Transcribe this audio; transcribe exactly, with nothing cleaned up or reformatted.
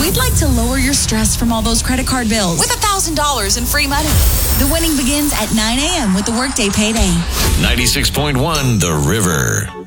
We'd like to lower your stress from all those credit card bills with one thousand dollars in free money. The winning begins at nine a.m. with the Workday Payday. ninety-six point one The River.